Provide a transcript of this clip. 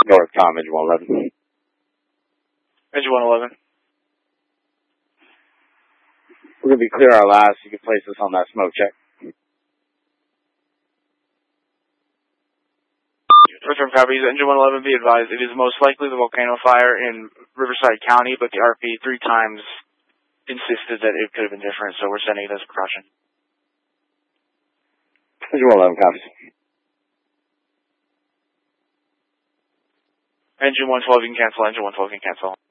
Northcom, engine 111. Engine 111. We're going to be clear our last. You can place this on that smoke check. Return copies. Engine 111, be advised, it is most likely the volcano fire in Riverside County, but the RP 3 times insisted that it could have been different, so we're sending it as a precaution. Engine 111 copies. Engine 112, you can cancel. Engine 112 can cancel.